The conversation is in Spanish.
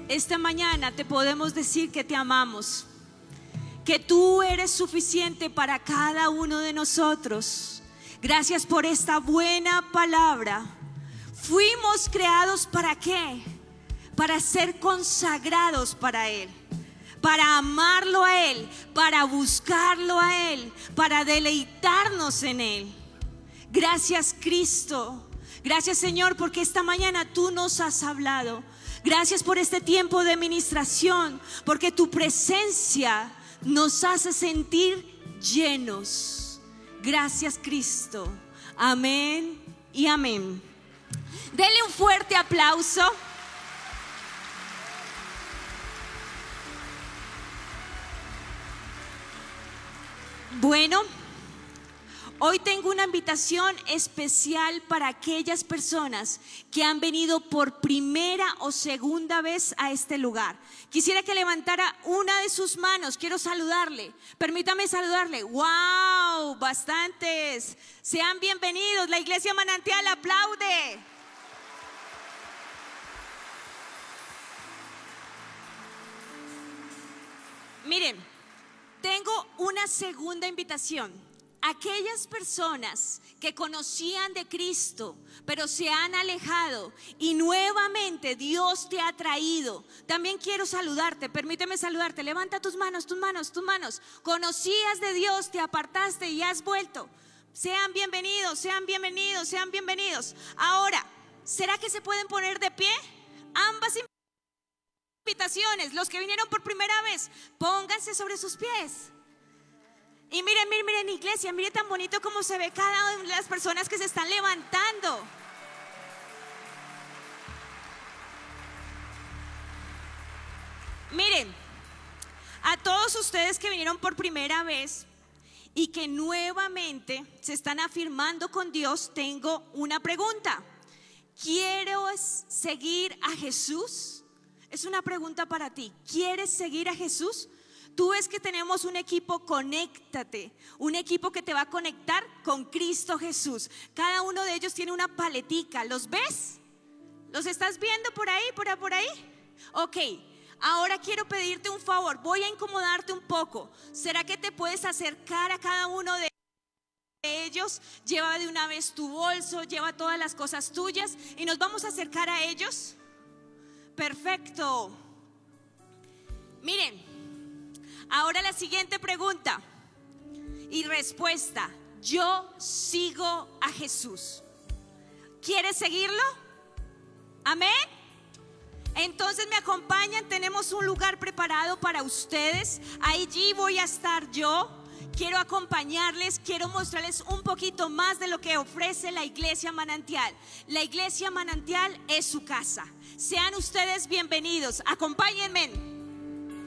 esta mañana te podemos decir que te amamos, que tú eres suficiente para cada uno de nosotros. Gracias por esta buena palabra. Fuimos creados ¿para qué? Para ser consagrados para Él, para amarlo a Él, para buscarlo a Él, para deleitarnos en Él. Gracias, Cristo. Gracias, Señor, porque esta mañana tú nos has hablado. Gracias por este tiempo de ministración, porque tu presencia nos hace sentir llenos. Gracias, Cristo. Amén y amén. Denle un fuerte aplauso. Bueno, hoy tengo una invitación especial para aquellas personas que han venido por primera o segunda vez a este lugar. Quisiera que levantara una de sus manos. Quiero saludarle. Permítame saludarle. ¡Wow! Bastantes. Sean bienvenidos. La Iglesia Manantial aplaude. Miren, tengo una segunda invitación. Aquellas personas que conocían de Cristo, pero se han alejado y nuevamente Dios te ha traído. También quiero saludarte, permíteme saludarte. Levanta tus manos, tus manos, tus manos. Conocías de Dios, te apartaste y has vuelto. Sean bienvenidos, sean bienvenidos, sean bienvenidos. Ahora, ¿será que se pueden poner de pie? Ambas invitaciones, los que vinieron por primera vez, pónganse sobre sus pies. Y miren, miren, miren, iglesia, miren tan bonito como se ve cada una de las personas que se están levantando. Miren, a todos ustedes que vinieron por primera vez y que nuevamente se están afirmando con Dios, tengo una pregunta. ¿Quieres seguir a Jesús? Es una pregunta para ti. ¿Quieres seguir a Jesús? Tú ves que tenemos un equipo Conéctate, un equipo que te va a conectar con Cristo Jesús. Cada uno de ellos tiene una paletica. ¿Los ves? ¿Los estás viendo por ahí, por ahí? Ok, ahora quiero pedirte un favor. Voy a incomodarte un poco. ¿Será que te puedes acercar a cada uno de ellos? Lleva de una vez tu bolso, lleva todas las cosas tuyas y nos vamos a acercar a ellos. Perfecto. Miren, ahora la siguiente pregunta y respuesta. Yo sigo a Jesús. ¿Quieres seguirlo? Amén. Entonces me acompañan, tenemos un lugar preparado para ustedes. Allí voy a estar yo. Quiero acompañarles, quiero mostrarles un poquito más de lo que ofrece la Iglesia Manantial. La Iglesia Manantial es su casa. Sean ustedes bienvenidos. Acompáñenme.